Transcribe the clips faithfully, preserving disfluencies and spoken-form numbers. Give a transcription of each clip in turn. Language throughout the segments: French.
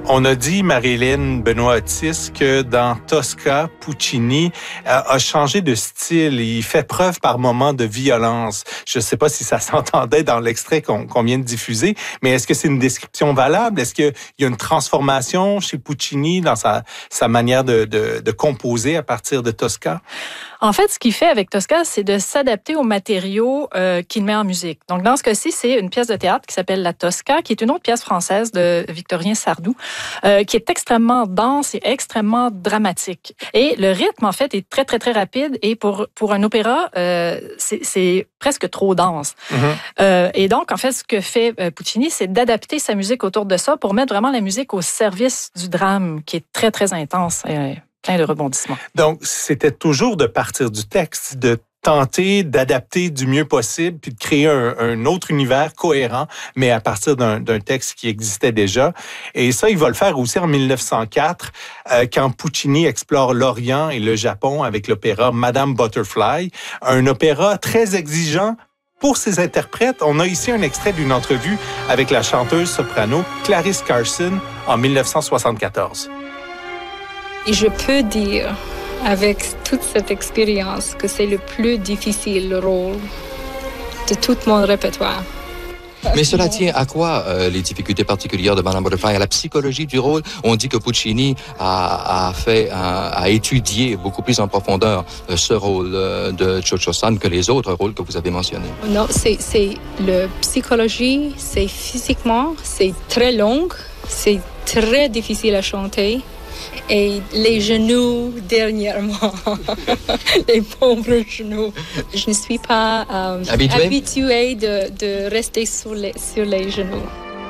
On a dit, Marie-Hélène Benoît-Otis, que dans Tosca, Puccini a, a changé de style. Il fait preuve par moments de violence. Je ne sais pas si ça s'entendait dans l'extrait qu'on, qu'on vient de diffuser, mais est-ce que c'est une description valable? Est-ce qu'il y a une transformation chez Puccini dans sa, sa manière de, de, de composer à partir de Tosca? En fait, ce qu'il fait avec Tosca, c'est de s'adapter aux matériaux euh, qu'il met en musique. Donc, dans ce cas-ci, c'est une pièce de théâtre qui s'appelle La Tosca, qui est une autre pièce française de Victorien Sardou, euh, qui est extrêmement dense et extrêmement dramatique. Et le rythme, en fait, est très, très, très rapide. Et pour, pour un opéra, euh, c'est, c'est presque trop dense. Mm-hmm. Euh, et donc, en fait, ce que fait euh, Puccini, c'est d'adapter sa musique autour de ça pour mettre vraiment la musique au service du drame, qui est très, très intense. Euh, plein de rebondissements. Donc, c'était toujours de partir du texte, de tenter d'adapter du mieux possible puis de créer un, un autre univers cohérent, mais à partir d'un, d'un texte qui existait déjà. Et ça, il va le faire aussi en mille neuf cent quatre, euh, quand Puccini explore l'Orient et le Japon avec l'opéra Madame Butterfly, un opéra très exigeant pour ses interprètes. On a ici un extrait d'une entrevue avec la chanteuse soprano Clarice Carson en mille neuf cent soixante-quatorze. Et je peux dire, avec toute cette expérience, que c'est le plus difficile le rôle de tout mon répertoire. Mais cela tient à quoi, euh, les difficultés particulières de Madame Butterfly? À la psychologie du rôle? On dit que Puccini a, a fait, a, a étudié beaucoup plus en profondeur euh, ce rôle euh, de Cho-Cho-San que les autres rôles que vous avez mentionnés. Non, c'est, c'est la psychologie, c'est physiquement, c'est très long, c'est très difficile à chanter. Et les genoux, dernièrement, les pauvres genoux. Je ne suis pas euh, Habitué? habituée de, de rester sur les, sur les genoux.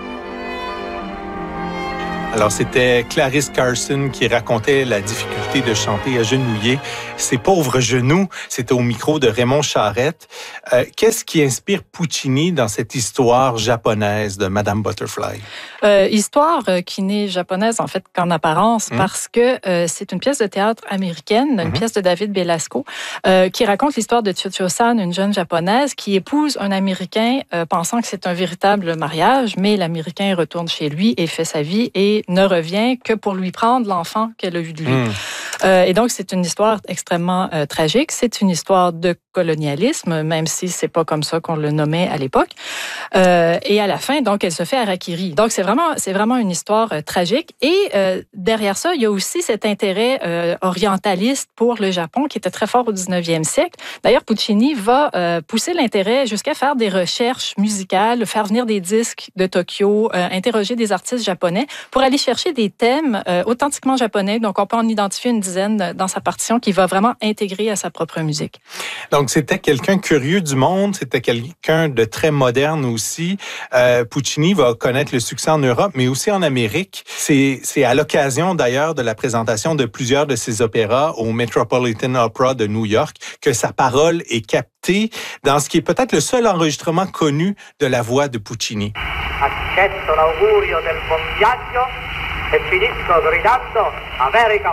Alors, c'était Clarice Carson qui racontait la difficulté de chanter agenouillée. Ses pauvres genoux, c'était au micro de Raymond Charette. Euh, qu'est-ce qui inspire Puccini dans cette histoire japonaise de Madame Butterfly? Euh, histoire euh, qui n'est japonaise, en fait, qu'en apparence, mmh. parce que euh, c'est une pièce de théâtre américaine, une mmh. pièce de David Belasco, euh, qui raconte l'histoire de Cho-Cho-San, une jeune japonaise qui épouse un Américain euh, pensant que c'est un véritable mariage, mais l'Américain retourne chez lui et fait sa vie et ne revient que pour lui prendre l'enfant qu'elle a eu de lui. Mmh. Euh, et donc, c'est une histoire extrêmement euh, tragique. C'est une histoire de colonialisme, même si c'est pas comme ça qu'on le nommait à l'époque. Euh, et à la fin, donc, elle se fait harakiri. Donc, c'est vraiment, c'est vraiment une histoire euh, tragique. Et euh, derrière ça, il y a aussi cet intérêt euh, orientaliste pour le Japon qui était très fort au dix-neuvième siècle. D'ailleurs, Puccini va euh, pousser l'intérêt jusqu'à faire des recherches musicales, faire venir des disques de Tokyo, euh, interroger des artistes japonais pour aller chercher des thèmes euh, authentiquement japonais. Donc, on peut en identifier une dizaine dans sa partition qu'il va vraiment intégrer à sa propre musique. Donc, c'était quelqu'un curieux du monde, c'était quelqu'un de très moderne aussi. Euh, Puccini va connaître le succès en Europe, mais aussi en Amérique. C'est, c'est à l'occasion, d'ailleurs, de la présentation de plusieurs de ses opéras au Metropolitan Opera de New York que sa parole est captée dans ce qui est peut-être le seul enregistrement connu de la voix de Puccini. Accetto l'augurio del buon viaggio e finisco gridando America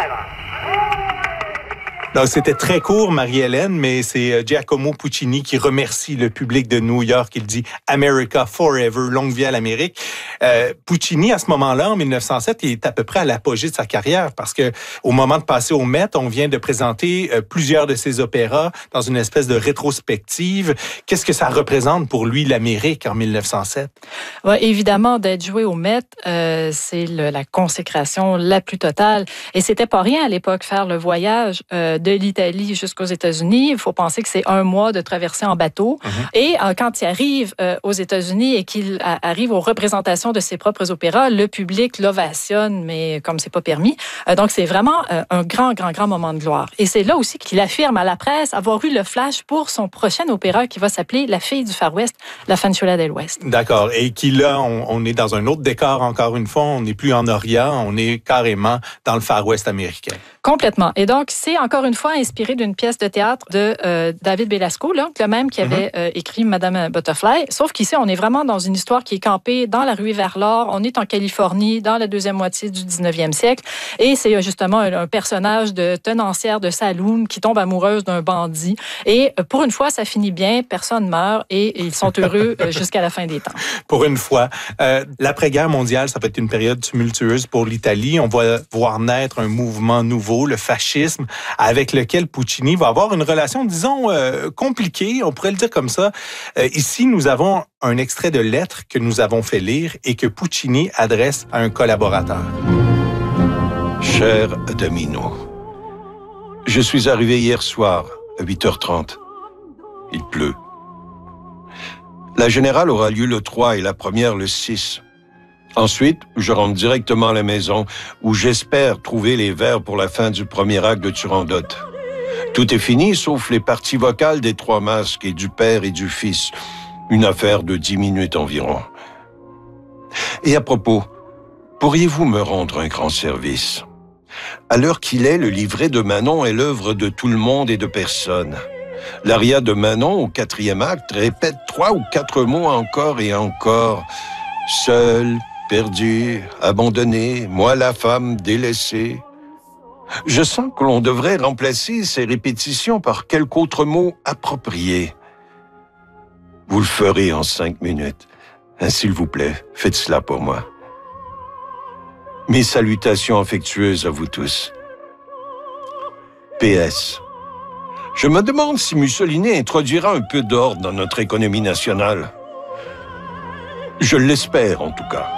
Forever! Donc, c'était très court, Marie-Hélène, mais c'est Giacomo Puccini qui remercie le public de New York. Il dit « America forever, longue vie à l'Amérique ». Euh, Puccini, à ce moment-là, en mille neuf cent sept, il est à peu près à l'apogée de sa carrière parce que au moment de passer au Met, on vient de présenter euh, plusieurs de ses opéras dans une espèce de rétrospective. Qu'est-ce que ça représente pour lui, l'Amérique, en mille neuf cent sept? Ouais, évidemment, d'être joué au Met, euh, c'est le, la consécration la plus totale. Et c'était pas rien à l'époque, faire le voyage euh, de l'Italie jusqu'aux États-Unis. Il faut penser que c'est un mois de traversée en bateau. Mm-hmm. Et euh, quand il arrive euh, aux États-Unis et qu'il a, arrive aux représentations de ses propres opéras, le public l'ovationne, mais comme c'est pas permis. Euh, donc, c'est vraiment euh, un grand, grand, grand moment de gloire. Et c'est là aussi qu'il affirme à la presse avoir eu le flash pour son prochain opéra qui va s'appeler La fille du Far West, La Fanciulla del West. D'accord. Et qui, là, on, on est dans un autre décor, encore une fois. On n'est plus en Orient, on est carrément dans le Far West américain. Complètement. Et donc, c'est encore une fois inspiré d'une pièce de théâtre de euh, David Belasco, là, le même qui avait mm-hmm. euh, écrit Madame Butterfly. Sauf qu'ici, on est vraiment dans une histoire qui est campée dans la ruée vers l'or. On est en Californie, dans la deuxième moitié du dix-neuvième siècle. Et c'est justement un, un personnage de tenancière de saloon qui tombe amoureuse d'un bandit. Et euh, pour une fois, ça finit bien. Personne meurt et, et ils sont heureux euh, jusqu'à la fin des temps. Pour une fois. Euh, l'après-guerre mondiale, ça peut être une période tumultueuse pour l'Italie. On va voir naître un mouvement nouveau, le fascisme, avec lequel Puccini va avoir une relation, disons, euh, compliquée, on pourrait le dire comme ça. Euh, ici, nous avons un extrait de lettre que nous avons fait lire et que Puccini adresse à un collaborateur. Cher Damino, je suis arrivé hier soir à huit heures trente. Il pleut. La générale aura lieu le trois et la première le six. Ensuite, je rentre directement à la maison où j'espère trouver les vers pour la fin du premier acte de Turandot. Tout est fini sauf les parties vocales des trois masques et du père et du fils. Une affaire de dix minutes environ. Et à propos, pourriez-vous me rendre un grand service? À l'heure qu'il est, le livret de Manon est l'œuvre de tout le monde et de personne. L'aria de Manon au quatrième acte répète trois ou quatre mots encore et encore. Seul, perdu, abandonné, moi la femme délaissée. Je sens que l'on devrait remplacer ces répétitions par quelque autre mot approprié. Vous le ferez en cinq minutes. S'il vous plaît, faites cela pour moi. Mes salutations affectueuses à vous tous. P S. Je me demande si Mussolini introduira un peu d'ordre dans notre économie nationale. Je l'espère, en tout cas.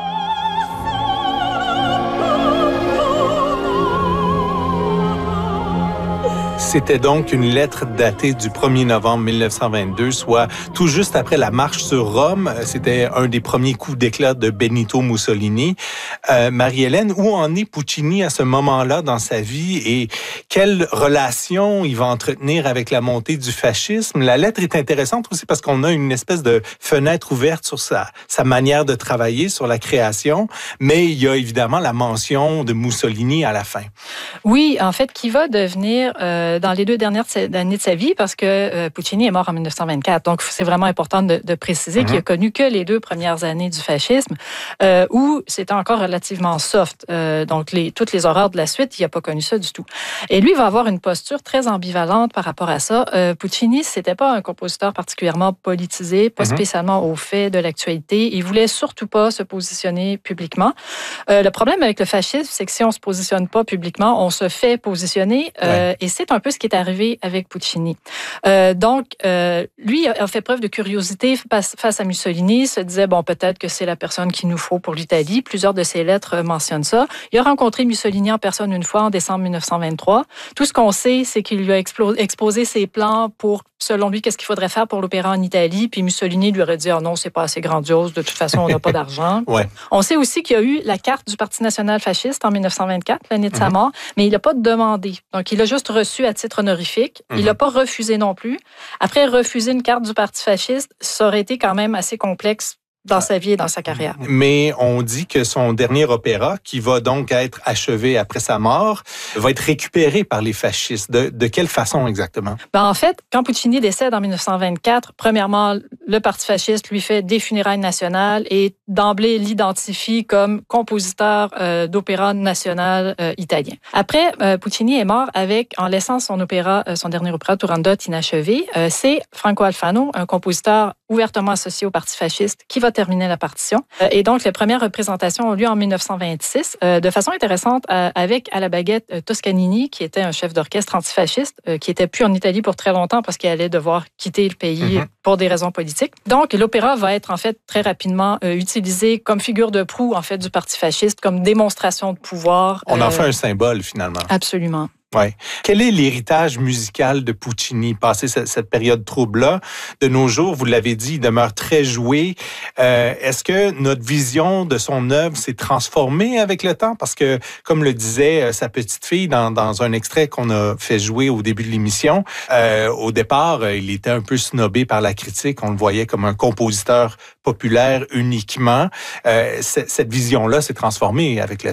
C'était donc une lettre datée du premier novembre mille neuf cent vingt-deux, soit tout juste après la marche sur Rome. C'était un des premiers coups d'éclat de Benito Mussolini. Euh, Marie-Hélène, où en est Puccini à ce moment-là dans sa vie et quelle relation il va entretenir avec la montée du fascisme? La lettre est intéressante aussi parce qu'on a une espèce de fenêtre ouverte sur sa, sa manière de travailler, sur la création, mais il y a évidemment la mention de Mussolini à la fin. Oui, en fait, qui va devenir... Euh, dans les deux dernières années de sa vie, parce que euh, Puccini est mort en mille neuf cent vingt-quatre. Donc, c'est vraiment important de, de préciser mm-hmm. qu'il a connu que les deux premières années du fascisme, euh, où c'était encore relativement soft. Euh, donc, les, toutes les horreurs de la suite, il n'a pas connu ça du tout. Et lui, il va avoir une posture très ambivalente par rapport à ça. Euh, Puccini, c'était pas un compositeur particulièrement politisé, pas mm-hmm. spécialement au fait de l'actualité. Il voulait surtout pas se positionner publiquement. Euh, le problème avec le fascisme, c'est que si on se positionne pas publiquement, on se fait positionner. Euh, ouais. Et c'est un peu ce qui est arrivé avec Puccini. Euh, donc, euh, lui a fait preuve de curiosité face à Mussolini, se disait, bon, peut-être que c'est la personne qu'il nous faut pour l'Italie. Plusieurs de ses lettres mentionnent ça. Il a rencontré Mussolini en personne une fois en décembre mille neuf cent vingt-trois. Tout ce qu'on sait, c'est qu'il lui a exposé ses plans pour, selon lui, qu'est-ce qu'il faudrait faire pour l'opéra en Italie. Puis Mussolini lui aurait dit, oh non, c'est pas assez grandiose, de toute façon, on n'a pas d'argent. Ouais. On sait aussi qu'il y a eu la carte du Parti national fasciste en mille neuf cent vingt-quatre, l'année de sa mort, mais il n'a pas demandé. Donc, il a juste reçu à titre honorifique. Mm-hmm. Il n'a pas refusé non plus. Après, refuser une carte du Parti fasciste, ça aurait été quand même assez complexe dans sa vie et dans sa carrière. Mais on dit que son dernier opéra, qui va donc être achevé après sa mort, va être récupéré par les fascistes. De, de quelle façon exactement? Ben en fait, quand Puccini décède en mille neuf cent vingt-quatre, premièrement, le Parti fasciste lui fait des funérailles nationales et d'emblée l'identifie comme compositeur euh, d'opéra national euh, italien. Après, euh, Puccini est mort avec, en laissant son opéra, euh, son dernier opéra Turandot inachevé. Euh, c'est Franco Alfano, un compositeur ouvertement associé au Parti fasciste, qui va terminer la partition. Et donc, les premières représentations ont lieu en mille neuf cent vingt-six, euh, de façon intéressante, euh, avec à la baguette euh, Toscanini, qui était un chef d'orchestre antifasciste, euh, qui était plus en Italie pour très longtemps parce qu'il allait devoir quitter le pays mm-hmm. pour des raisons politiques. Donc, l'opéra va être en fait très rapidement euh, utilisé comme figure de proue en fait du Parti fasciste, comme démonstration de pouvoir. On euh, en fait un symbole finalement. Absolument. Ouais. Quel est l'héritage musical de Puccini, passé cette, cette période trouble-là? De nos jours, vous l'avez dit, il demeure très joué. Euh, est-ce que notre vision de son œuvre s'est transformée avec le temps? Parce que, comme le disait sa petite fille dans, dans un extrait qu'on a fait jouer au début de l'émission, euh, au départ, il était un peu snobé par la critique. On le voyait comme un compositeur populaire uniquement. Euh, cette vision-là s'est transformée avec le temps.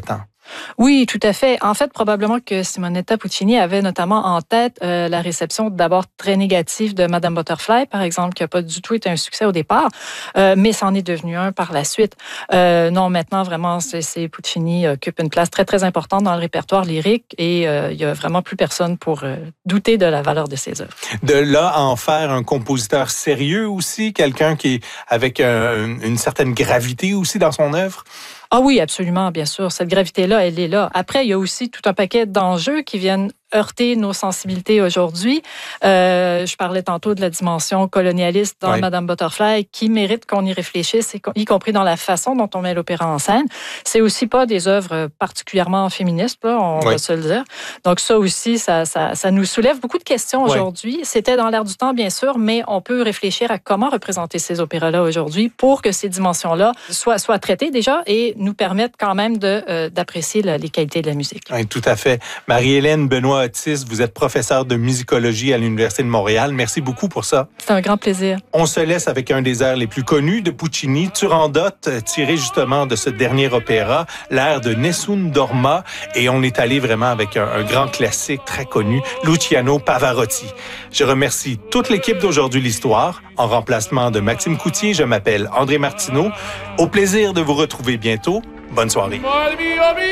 Oui, tout à fait. En fait, probablement que Simonetta Puccini avait notamment en tête euh, la réception d'abord très négative de Madame Butterfly, par exemple, qui n'a pas du tout été un succès au départ, euh, mais ça en est devenu un par la suite. Euh, non, maintenant, vraiment, c'est, c'est Puccini occupe une place très, très importante dans le répertoire lyrique et euh, il n'y a vraiment plus personne pour euh, douter de la valeur de ses œuvres. De là à en faire un compositeur sérieux aussi, quelqu'un qui est avec un, une certaine gravité aussi dans son œuvre? Ah oui, absolument, bien sûr. Cette gravité-là, elle est là. Après, il y a aussi tout un paquet d'enjeux qui viennent heurter nos sensibilités aujourd'hui. Euh, je parlais tantôt de la dimension colonialiste dans oui. Madame Butterfly qui mérite qu'on y réfléchisse, y compris dans la façon dont on met l'opéra en scène. C'est aussi pas des œuvres particulièrement féministes, là, on oui. va se le dire. Donc ça aussi, ça, ça, ça nous soulève beaucoup de questions oui. aujourd'hui. C'était dans l'air du temps, bien sûr, mais on peut réfléchir à comment représenter ces opéras-là aujourd'hui pour que ces dimensions-là soient, soient traitées déjà et nous permettent quand même de, euh, d'apprécier la, les qualités de la musique. Oui, tout à fait. Marie-Hélène Benoît Otis, vous êtes professeure de musicologie à l'Université de Montréal. Merci beaucoup pour ça. C'est un grand plaisir. On se laisse avec un des airs les plus connus de Puccini, Turandot, tiré justement de ce dernier opéra, l'air de Nessun Dorma, et on est allé vraiment avec un, un grand classique très connu, Luciano Pavarotti. Je remercie toute l'équipe d'Aujourd'hui l'Histoire. En remplacement de Maxime Coutier, je m'appelle André Martineau. Au plaisir de vous retrouver bientôt. Bonne soirée.